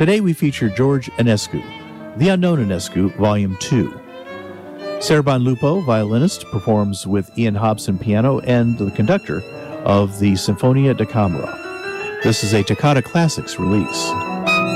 Today we feature George Enescu, The Unknown Enescu, Volume 2. Serban Lupo, violinist, performs with Ian Hobson piano and the conductor of the Sinfonia da Camera. This is a Toccata Classics release.